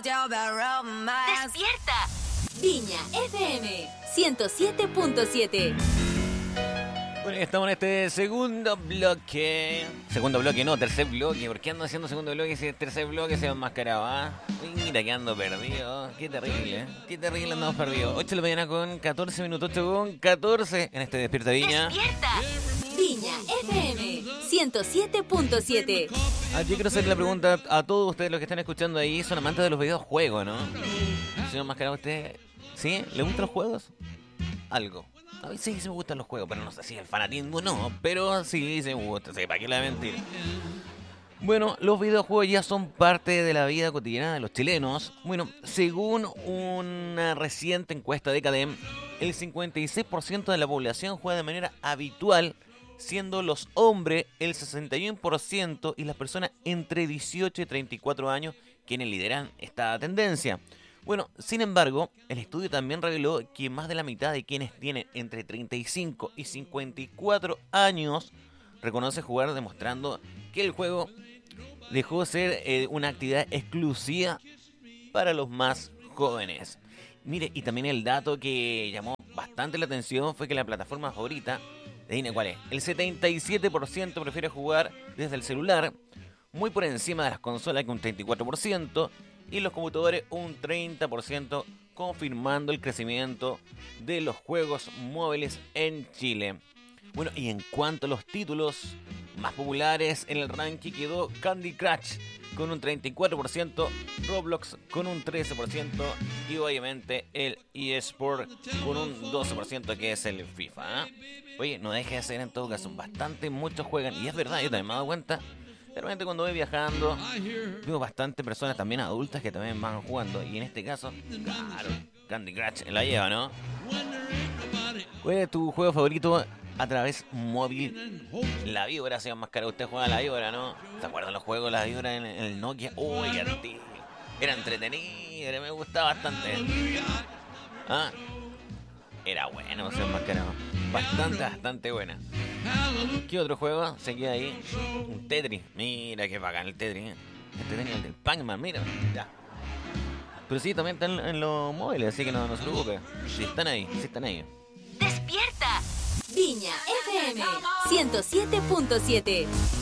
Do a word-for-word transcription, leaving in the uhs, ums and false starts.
Despierta. Viña F M ciento siete punto siete. Bueno, estamos en este segundo bloque. Segundo bloque, no, tercer bloque. ¿Por qué ando haciendo segundo bloque si el tercer bloque se va enmascarado? ¿Ah? Mira que ando perdido. Qué terrible, ¿eh? Qué terrible andamos perdidos. ocho de la mañana con catorce minutos, ocho con catorce en este Despierta Viña. Despierta. Viña F M ciento siete punto siete. Aquí quiero hacerle la pregunta a todos ustedes los que están escuchando ahí. Son amantes de los videojuegos, ¿no? Señor Mascarado, ¿usted sí? ¿Le gustan los juegos? Algo. A mí sí, sí me gustan los juegos, pero no sé si el fanatismo no, pero sí, sí me gusta, sí, ¿para qué le voy a mentir? Bueno, los videojuegos ya son parte de la vida cotidiana de los chilenos. Bueno, según una reciente encuesta de Cadem, el cincuenta y seis por ciento de la población juega de manera habitual, siendo los hombres el sesenta y uno por ciento y las personas entre dieciocho y treinta y cuatro años quienes lideran esta tendencia. Bueno, sin embargo, el estudio también reveló que más de la mitad de quienes tienen entre treinta y cinco y cincuenta y cuatro años reconoce jugar, demostrando que el juego dejó de ser eh, una actividad exclusiva para los más jóvenes. Mire, y también el dato que llamó bastante la atención fue que la plataforma favorita, adivine cuál es, el setenta y siete por ciento prefiere jugar desde el celular, muy por encima de las consolas que un treinta y cuatro por ciento, y los computadores un treinta por ciento, confirmando el crecimiento de los juegos móviles en Chile. Bueno, y en cuanto a los títulos más populares en el ranking quedó Candy Crush con un treinta y cuatro por ciento, Roblox con un trece por ciento y obviamente el eSport con un doce por ciento, que es el FIFA, ¿eh? Oye, no deje de ser, en todo caso, bastante muchos juegan, y es verdad, yo también me he dado cuenta. Realmente cuando voy viajando, veo bastante personas también adultas que también van jugando. Y en este caso, claro, Candy Crush la lleva, ¿no? ¿Cuál es tu juego favorito a través móvil? La víbora, señor Mascara. Usted juega a la víbora, ¿no? ¿Se acuerdan los juegos de la víbora en el Nokia? Uy, antiguo. Era entretenido, me gustaba bastante. ¿Ah? Era bueno, señor Mascara. Bastante, bastante buena. ¿Qué otro juego se queda ahí? Un Tetris. Mira qué bacán el Tetris, ¿eh? Este tenía el del Pac-Man, mira. Ya. Pero sí, también están en los móviles, así que no, no se preocupe. Sí están ahí, sí están ahí. Despierta. Viña F M ciento siete punto siete.